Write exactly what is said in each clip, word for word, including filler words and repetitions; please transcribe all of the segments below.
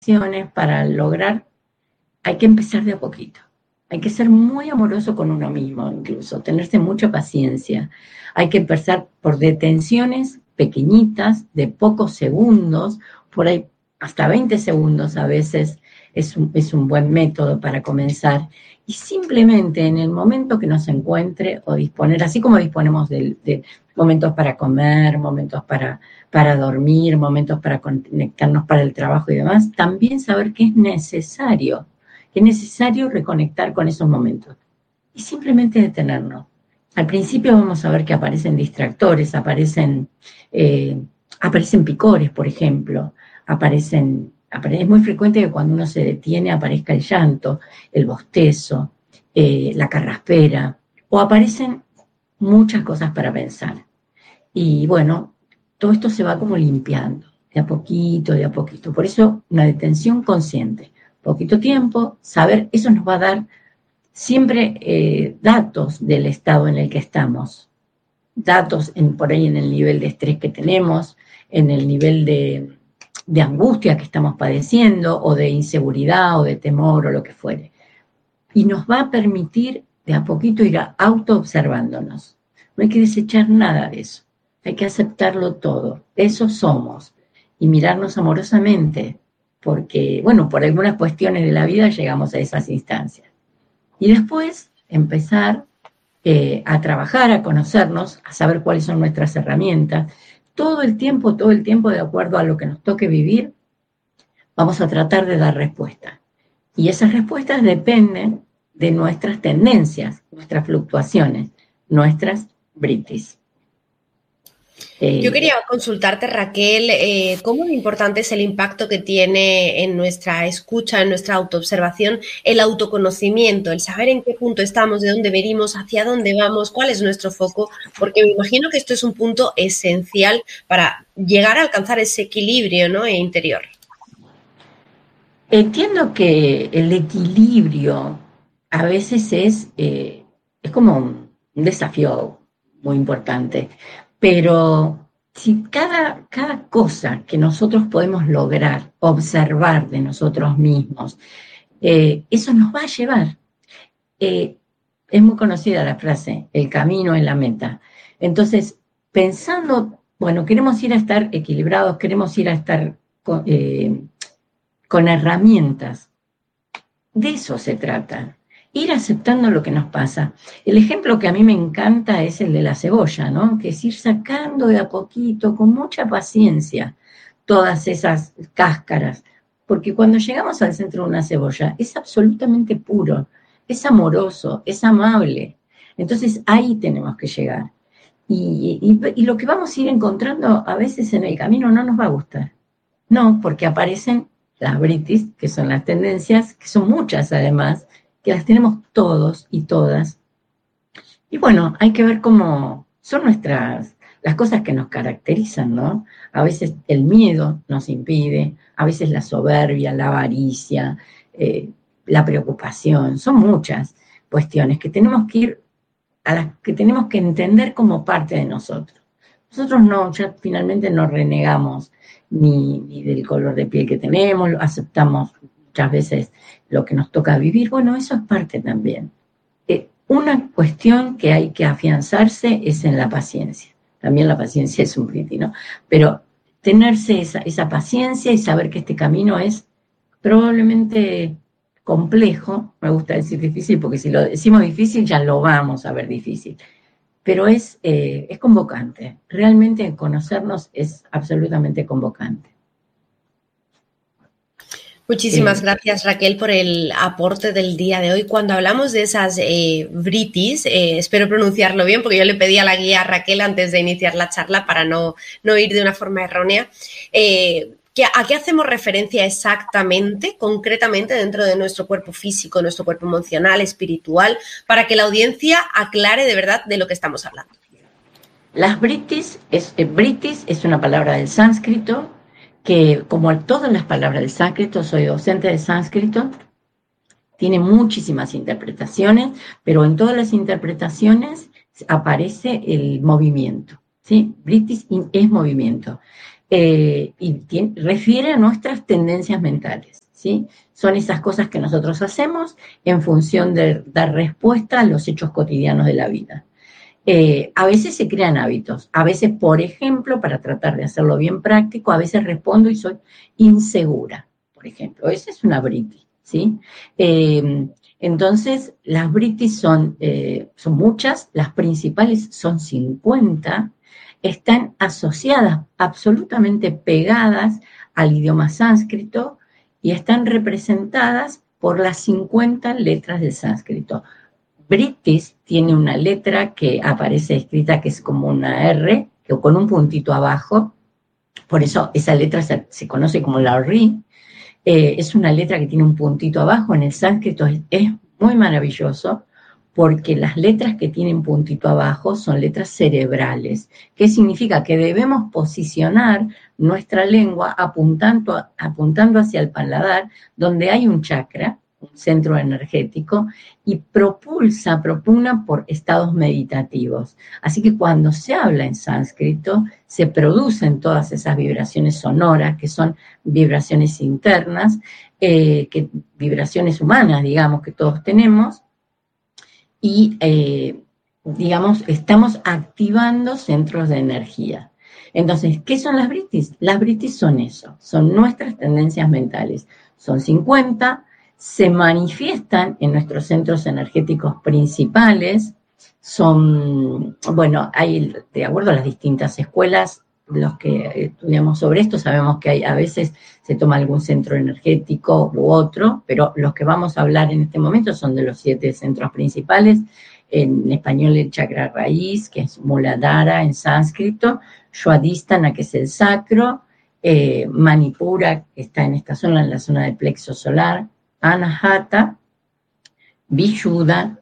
para lograr, hay que empezar de a poquito. Hay que ser muy amoroso con uno mismo, incluso, tenerse mucha paciencia. Hay que empezar por detenciones pequeñitas, de pocos segundos, por ahí hasta veinte segundos a veces es un, es un buen método para comenzar. Y simplemente en el momento que nos encuentre o disponer, así como disponemos de, de momentos para comer, momentos para, para dormir, momentos para conectarnos para el trabajo y demás, también saber que es necesario, que es necesario reconectar con esos momentos. Y simplemente detenernos. Al principio vamos a ver que aparecen distractores, aparecen, eh, aparecen picores, por ejemplo, aparecen, apare- es muy frecuente que cuando uno se detiene aparezca el llanto, el bostezo, eh, la carraspera, o aparecen muchas cosas para pensar. Y bueno, todo esto se va como limpiando, de a poquito, de a poquito. Por eso una detención consciente, poquito tiempo, saber, eso nos va a dar siempre eh, datos del estado en el que estamos, datos en, por ahí en el nivel de estrés que tenemos, en el nivel de, de angustia que estamos padeciendo, o de inseguridad, o de temor, o lo que fuere. Y nos va a permitir de a poquito ir autoobservándonos. No hay que desechar nada de eso, hay que aceptarlo todo, eso somos, y mirarnos amorosamente, porque, bueno, por algunas cuestiones de la vida llegamos a esas instancias. Y después empezar eh, a trabajar, a conocernos, a saber cuáles son nuestras herramientas. Todo el tiempo, todo el tiempo, de acuerdo a lo que nos toque vivir, vamos a tratar de dar respuesta. Y esas respuestas dependen de nuestras tendencias, nuestras fluctuaciones, nuestras britis. Eh, Yo quería consultarte, Raquel, eh, cómo de importante es el impacto que tiene en nuestra escucha, en nuestra autoobservación, el autoconocimiento, el saber en qué punto estamos, de dónde venimos, hacia dónde vamos, cuál es nuestro foco, porque me imagino que esto es un punto esencial para llegar a alcanzar ese equilibrio, ¿no?, interior. Entiendo que el equilibrio a veces es, eh, es como un desafío muy importante, pero si cada, cada cosa que nosotros podemos lograr, observar de nosotros mismos, eh, eso nos va a llevar. Eh, es muy conocida la frase, el camino es la meta. Entonces, pensando, bueno, queremos ir a estar equilibrados, queremos ir a estar con, eh, con herramientas. De eso se trata, ir aceptando lo que nos pasa. El ejemplo que a mí me encanta es el de la cebolla, ¿no? Que es ir sacando de a poquito, con mucha paciencia, todas esas cáscaras, porque cuando llegamos al centro de una cebolla es absolutamente puro, es amoroso, es amable. Entonces ahí tenemos que llegar. Y, y, y lo que vamos a ir encontrando a veces en el camino no nos va a gustar. No, porque aparecen las britis, que son las tendencias, que son muchas además, que las tenemos todos y todas. Y bueno, hay que ver cómo son nuestras, las cosas que nos caracterizan, ¿no? A veces el miedo nos impide, a veces la soberbia, la avaricia, eh, la preocupación, son muchas cuestiones que tenemos que ir, a las que tenemos que entender como parte de nosotros. Nosotros no, ya finalmente no renegamos ni, ni del color de piel que tenemos, aceptamos muchas veces lo que nos toca vivir. Bueno, eso es parte también. Eh, una cuestión que hay que afianzarse es en la paciencia. También la paciencia es un brindis, ¿no? Pero tenerse esa, esa paciencia y saber que este camino es probablemente complejo, me gusta decir difícil, porque si lo decimos difícil ya lo vamos a ver difícil, pero es, eh, es convocante, realmente conocernos es absolutamente convocante. Muchísimas eh, gracias, Raquel, por el aporte del día de hoy. Cuando hablamos de esas eh, britis, eh, espero pronunciarlo bien, porque yo le pedí a la guía a Raquel antes de iniciar la charla para no, no ir de una forma errónea. Eh, ¿A qué hacemos referencia exactamente, concretamente, dentro de nuestro cuerpo físico, nuestro cuerpo emocional, espiritual, para que la audiencia aclare de verdad de lo que estamos hablando? Las britis es, eh, britis es una palabra del sánscrito, que como todas las palabras del sánscrito, soy docente de sánscrito, tiene muchísimas interpretaciones, pero en todas las interpretaciones aparece el movimiento, ¿sí? Britis es movimiento. eh, y tiene, refiere a nuestras tendencias mentales, ¿sí? Son esas cosas que nosotros hacemos en función de dar respuesta a los hechos cotidianos de la vida. Eh, a veces se crean hábitos, a veces, por ejemplo, para tratar de hacerlo bien práctico, a veces respondo y soy insegura, por ejemplo. Esa es una britis, ¿sí? Eh, entonces, las britis son, eh, son muchas, las principales son cincuenta, están asociadas, absolutamente pegadas al idioma sánscrito y están representadas por las cincuenta letras del sánscrito. Britis tiene una letra que aparece escrita que es como una R, que con un puntito abajo, por eso esa letra se, se conoce como la Ri, eh, es una letra que tiene un puntito abajo, en el sánscrito es, es muy maravilloso, porque las letras que tienen puntito abajo son letras cerebrales, que significa que debemos posicionar nuestra lengua apuntando, apuntando hacia el paladar, donde hay un chakra, un centro energético, y propulsa, propugna por estados meditativos. Así que cuando se habla en sánscrito, se producen todas esas vibraciones sonoras, que son vibraciones internas, eh, que, vibraciones humanas, digamos, que todos tenemos, y, eh, digamos, estamos activando centros de energía. Entonces, ¿qué son las britis? Las britis son eso, son nuestras tendencias mentales. Son cincuenta, se manifiestan en nuestros centros energéticos principales, son, bueno, hay, de acuerdo a las distintas escuelas, los que estudiamos sobre esto sabemos que hay, a veces se toma algún centro energético u otro, pero los que vamos a hablar en este momento son de los siete centros principales. En español el chakra raíz, que es Muladhara en sánscrito, Swadhisthana, que es el sacro, eh, Manipura, que está en esta zona, en la zona del plexo solar, Anahata, Vishuddha,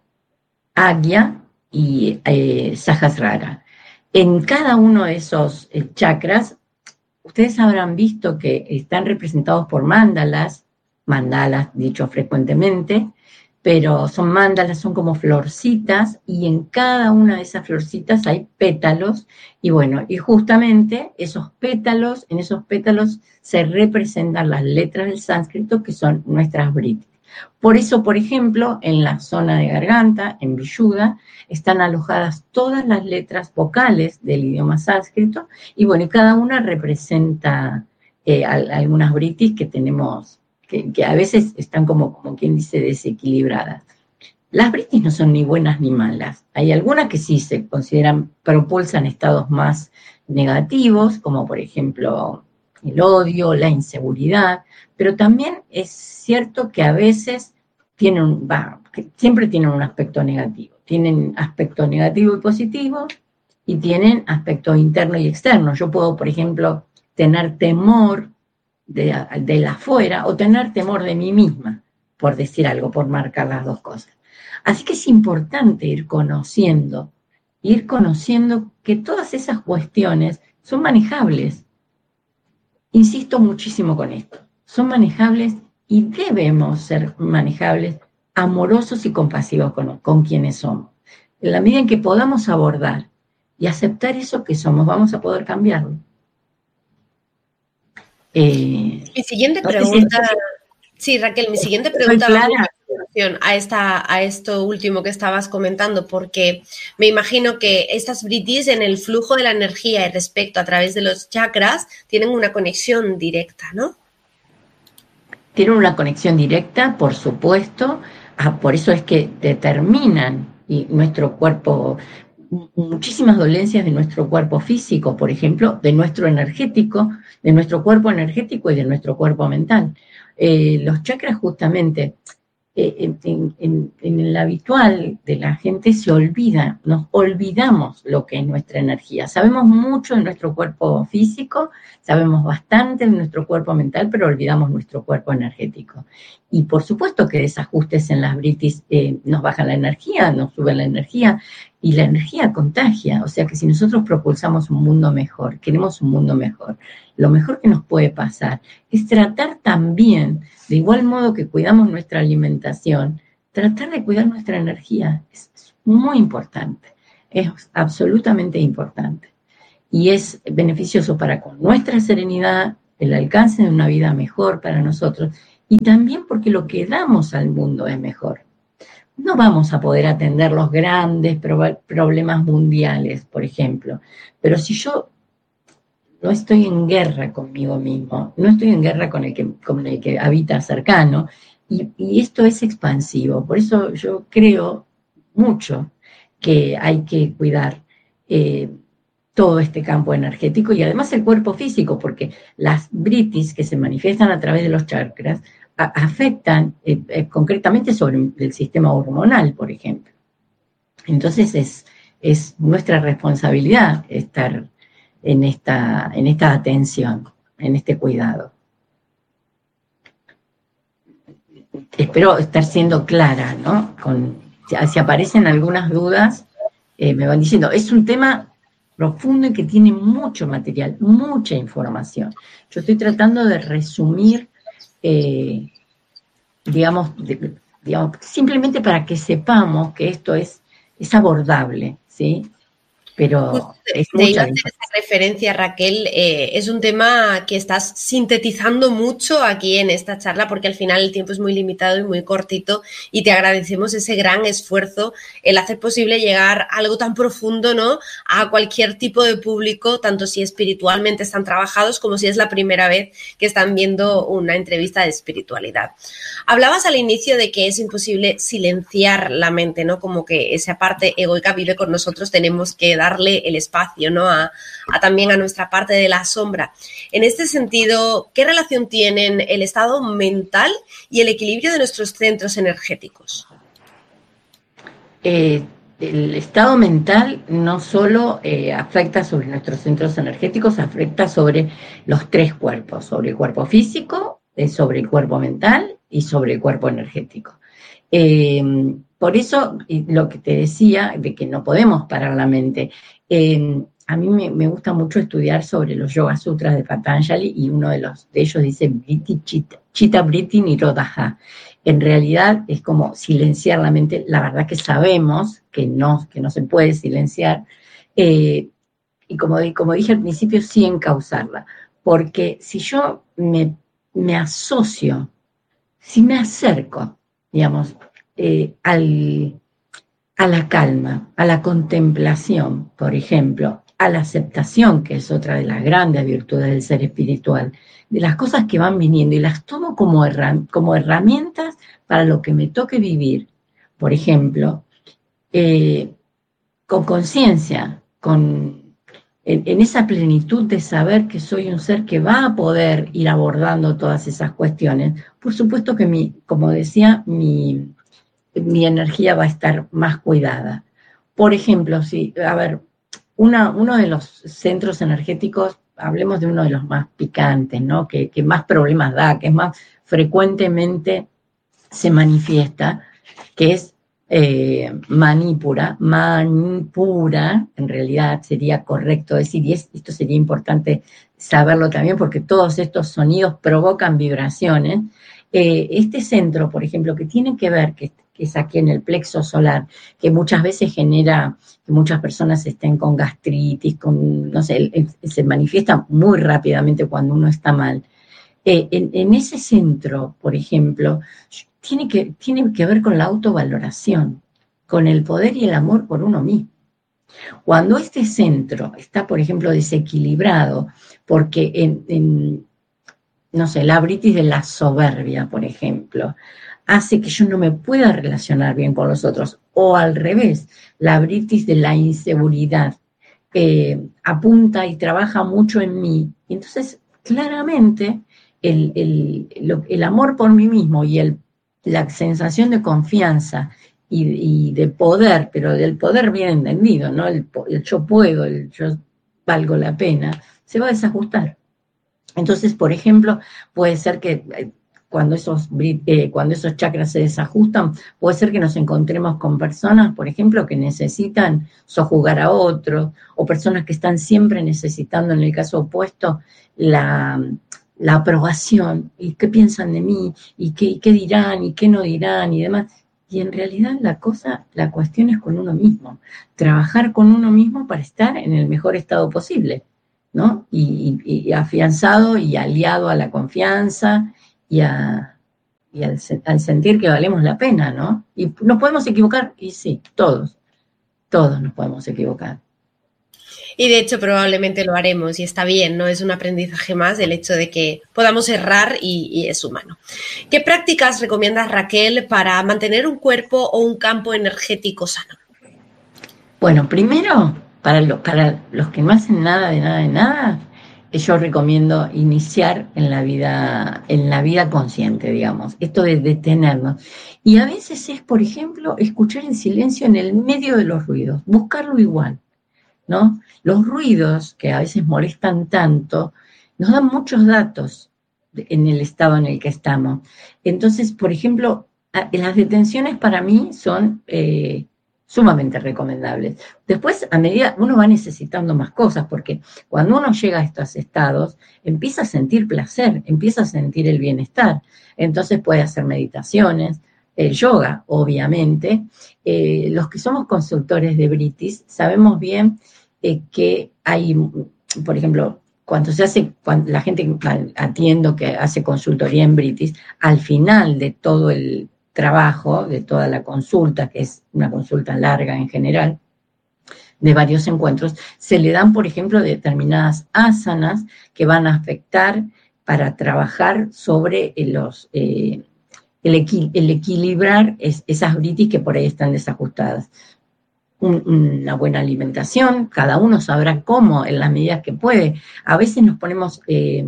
Agya y eh, Sahasrara. En cada uno de esos eh, chakras, ustedes habrán visto que están representados por mandalas, mandalas dicho frecuentemente, pero son mandalas, son como florcitas, y en cada una de esas florcitas hay pétalos, y bueno, y justamente esos pétalos, en esos pétalos se representan las letras del sánscrito, que son nuestras britis. Por eso, por ejemplo, en la zona de garganta, en Vishuddha, están alojadas todas las letras vocales del idioma sánscrito, y bueno, y cada una representa eh, algunas britis que tenemos, que, que a veces están como, como quien dice, desequilibradas. Las britis no son ni buenas ni malas. Hay algunas que sí se consideran, propulsan estados más negativos, como por ejemplo el odio, la inseguridad, pero también es cierto que a veces tienen, va, que siempre tienen un aspecto negativo. Tienen aspecto negativo y positivo, y tienen aspecto interno y externo. Yo puedo, por ejemplo, tener temor de, de la afuera o tener temor de mí misma, por decir algo, por marcar las dos cosas. Así que es importante ir conociendo, ir conociendo que todas esas cuestiones son manejables. Insisto muchísimo con esto. Son manejables y debemos ser manejables, amorosos y compasivos con, con quienes somos. En la medida en que podamos abordar y aceptar eso que somos, vamos a poder cambiarlo. Eh, mi siguiente no pregunta... Si sí, Raquel, mi siguiente pregunta va a, esta, a esto último que estabas comentando, porque me imagino que estas britis en el flujo de la energía y respecto a través de los chakras tienen una conexión directa, ¿no? Tienen una conexión directa, por supuesto, ah, por eso es que determinan y nuestro cuerpo, muchísimas dolencias de nuestro cuerpo físico, por ejemplo, de nuestro energético, de nuestro cuerpo energético y de nuestro cuerpo mental. Eh, los chakras justamente, eh, en, en, en el habitual de la gente se olvida, nos olvidamos lo que es nuestra energía. Sabemos mucho de nuestro cuerpo físico, sabemos bastante de nuestro cuerpo mental, pero olvidamos nuestro cuerpo energético. Y por supuesto que desajustes en las britis eh, nos bajan la energía, nos suben la energía, y la energía contagia. O sea que si nosotros propulsamos un mundo mejor, queremos un mundo mejor, lo mejor que nos puede pasar es tratar también, de igual modo que cuidamos nuestra alimentación, tratar de cuidar nuestra energía. Es muy importante, es absolutamente importante. y es beneficioso para con nuestra serenidad, el alcance de una vida mejor para nosotros, y también porque lo que damos al mundo es mejor. No vamos a poder atender los grandes problemas mundiales, por ejemplo, pero si yo no estoy en guerra conmigo mismo, no estoy en guerra con el que, con el que habita cercano, y, y esto es expansivo. Por eso yo creo mucho que hay que cuidar eh, todo este campo energético y además el cuerpo físico, porque las britis que se manifiestan a través de los chakras a, afectan eh, eh, concretamente sobre el sistema hormonal, por ejemplo. Entonces es, es nuestra responsabilidad estar en esta, en esta atención, en este cuidado. Espero estar siendo clara, ¿no? Con, si aparecen algunas dudas, eh, me van diciendo. Es un tema profundo y que tiene mucho material, mucha información. Yo estoy tratando de resumir, eh, digamos, de, digamos, simplemente para que sepamos que esto es, es abordable, ¿sí? Pero es mucha de esa referencia, Raquel, eh, es un tema que estás sintetizando mucho aquí en esta charla porque al final el tiempo es muy limitado y muy cortito y te agradecemos ese gran esfuerzo, el hacer posible llegar a algo tan profundo, ¿no?, a cualquier tipo de público, tanto si espiritualmente están trabajados como si es la primera vez que están viendo una entrevista de espiritualidad. Hablabas al inicio de que es imposible silenciar la mente, ¿no?, como que esa parte egoica vive con nosotros, tenemos que darle el espacio, ¿no?, a, a también a nuestra parte de la sombra. En este sentido, ¿qué relación tienen el estado mental y el equilibrio de nuestros centros energéticos? Eh, el estado mental no solo eh, afecta sobre nuestros centros energéticos, afecta sobre los tres cuerpos, sobre el cuerpo físico, eh, sobre el cuerpo mental y sobre el cuerpo energético. Eh, por eso, lo que te decía, de que no podemos parar la mente, eh, a mí me, me gusta mucho estudiar sobre los Yoga Sutras de Patanjali y uno de, los, de ellos dice Vritti Chitta, Chitta Vritti Nirodha. En realidad es como silenciar la mente, la verdad que sabemos que no, que no se puede silenciar, eh, y como, como dije al principio, sí encauzarla, porque si yo me, me asocio, si me acerco, digamos, eh, al, a la calma, a la contemplación, por ejemplo, a la aceptación, que es otra de las grandes virtudes del ser espiritual, de las cosas que van viniendo y las tomo como, herram como herramientas para lo que me toque vivir. Por ejemplo, eh, con conciencia, con en, en esa plenitud de saber que soy un ser que va a poder ir abordando todas esas cuestiones. Por supuesto que, mi, como decía, mi, mi energía va a estar más cuidada. Por ejemplo, si, a ver, una, uno de los centros energéticos, hablemos de uno de los más picantes, ¿no?, que, que más problemas da, que es más frecuentemente se manifiesta, que es eh, Manipura, Manipura, en realidad sería correcto decir, y es, esto sería importante saberlo también porque todos estos sonidos provocan vibraciones. Eh, este centro, por ejemplo, que tiene que ver, que, que es aquí en el plexo solar, que muchas veces genera que muchas personas estén con gastritis, con, no sé, el, el, se manifiesta muy rápidamente cuando uno está mal. Eh, en, en ese centro, por ejemplo, tiene que, tiene que ver con la autovaloración, con el poder y el amor por uno mismo. Cuando este centro está, por ejemplo, desequilibrado, porque en, en no sé, la britis de la soberbia, por ejemplo, hace que yo no me pueda relacionar bien con los otros, o al revés, la britis de la inseguridad eh, apunta y trabaja mucho en mí, entonces claramente el, el, el amor por mí mismo y el, la sensación de confianza y, y de poder, pero del poder bien entendido, ¿no? El, el yo puedo, el yo valgo la pena, se va a desajustar. Entonces, por ejemplo, puede ser que cuando esos, eh, cuando esos chakras se desajustan, puede ser que nos encontremos con personas, por ejemplo, que necesitan sojuzgar a otros, o personas que están siempre necesitando, en el caso opuesto, la, la aprobación, y qué piensan de mí, y qué, y qué dirán, y qué no dirán, y demás. y en realidad la cosa, la cuestión es con uno mismo, trabajar con uno mismo para estar en el mejor estado posible, ¿no? Y, y, y afianzado y aliado a la confianza y, a, y al, al sentir que valemos la pena, ¿no? Y nos podemos equivocar, y sí, todos, todos nos podemos equivocar. Y de hecho probablemente lo haremos y está bien, ¿no? Es un aprendizaje más el hecho de que podamos errar y, y es humano. ¿Qué prácticas recomiendas, Raquel, para mantener un cuerpo o un campo energético sano? Bueno, primero, para, lo, para los que no hacen nada de nada de nada, yo recomiendo iniciar en la vida, en la vida consciente, digamos, esto de detenernos. Y a veces es, por ejemplo, escuchar el silencio en el medio de los ruidos, buscarlo igual, ¿no? Los ruidos, que a veces molestan tanto, nos dan muchos datos en el estado en el que estamos. Entonces, por ejemplo, las detenciones para mí son eh, sumamente recomendables. Después, a medida uno va necesitando más cosas, porque cuando uno llega a estos estados, empieza a sentir placer, empieza a sentir el bienestar. Entonces puede hacer meditaciones, el yoga, obviamente. Eh, los que somos consultores de Britis sabemos bien eh, que hay, por ejemplo, cuando se hace, cuando la gente que atiendo que hace consultoría en Britis, al final de todo el trabajo, de toda la consulta, que es una consulta larga en general, de varios encuentros, se le dan, por ejemplo, determinadas asanas que van a afectar para trabajar sobre los, eh, el, equi, el equilibrar es, esas britis que por ahí están desajustadas. Un, una buena alimentación, cada uno sabrá cómo, en las medidas que puede. A veces nos ponemos eh,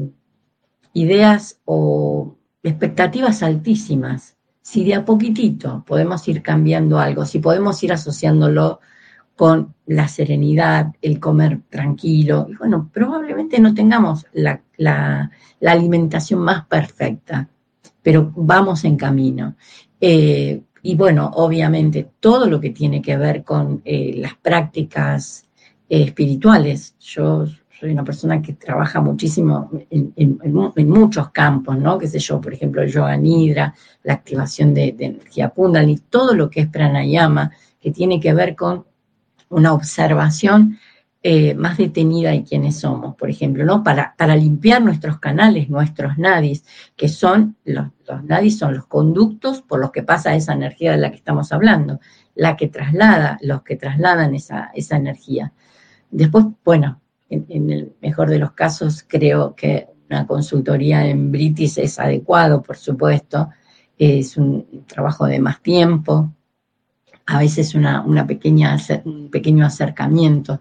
ideas o expectativas altísimas. Si de a poquitito podemos ir cambiando algo, si podemos ir asociándolo con la serenidad, el comer tranquilo, y bueno, probablemente no tengamos la, la, la alimentación más perfecta, pero vamos en camino. Eh, y bueno, obviamente todo lo que tiene que ver con eh, las prácticas eh, espirituales. Yo soy una persona que trabaja muchísimo en, en, en muchos campos, ¿no? Qué sé yo, por ejemplo, el yoga nidra, la activación de, de energía kundalini, todo lo que es pranayama, que tiene que ver con una observación eh, más detenida de quiénes somos, por ejemplo, ¿no? Para, para limpiar nuestros canales, nuestros nadis, que son, los, los nadis son los conductos por los que pasa esa energía de la que estamos hablando, la que traslada, los que trasladan esa, esa energía. Después, bueno, en, en el mejor de los casos, creo que una consultoría en Britis es adecuado, por supuesto, es un trabajo de más tiempo, a veces una, una pequeña, un pequeño acercamiento,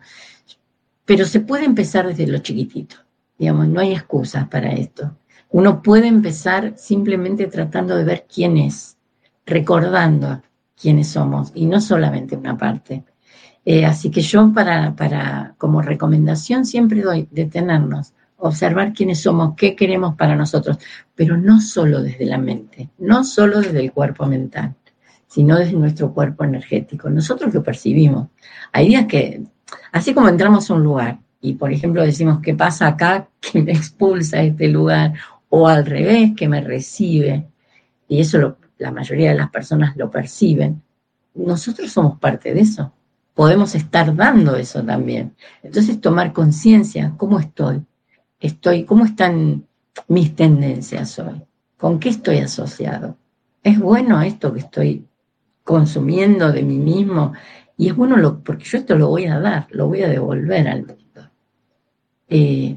pero se puede empezar desde lo chiquitito, digamos, no hay excusas para esto. Uno puede empezar simplemente tratando de ver quién es, recordando quiénes somos, y no solamente una parte. Eh, así que yo para, para, como recomendación siempre doy detenernos, observar quiénes somos, qué queremos para nosotros, pero no solo desde la mente, no solo desde el cuerpo mental, sino desde nuestro cuerpo energético. Nosotros lo percibimos. Hay días que, así como entramos a un lugar y, por ejemplo, decimos, ¿qué pasa acá que me expulsa a este lugar? O al revés, que me recibe. Y eso lo, la mayoría de las personas lo perciben. Nosotros somos parte de eso. Podemos estar dando eso también. Entonces, tomar conciencia, ¿cómo estoy? estoy? ¿Cómo están mis tendencias hoy? ¿Con qué estoy asociado? ¿Es bueno esto que estoy consumiendo de mí mismo? Y es bueno lo, porque yo esto lo voy a dar, lo voy a devolver al mundo. Eh,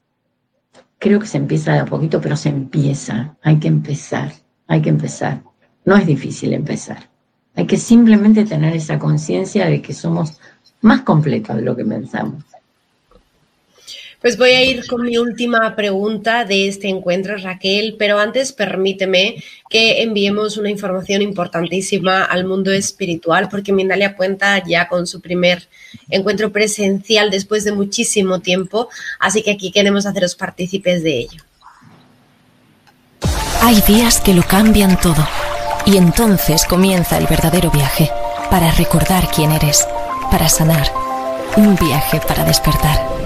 creo que se empieza de a poquito, pero se empieza. Hay que empezar, hay que empezar. No es difícil empezar. Hay que simplemente tener esa conciencia de que somos más completos de lo que pensamos. Pues voy a ir con mi última pregunta de este encuentro, Raquel, pero antes permíteme que enviemos una información importantísima al mundo espiritual, porque Mindalia cuenta ya con su primer encuentro presencial después de muchísimo tiempo, así que aquí queremos haceros partícipes de ello. Hay días que lo cambian todo, y entonces comienza el verdadero viaje, para recordar quién eres, para sanar, un viaje para despertar.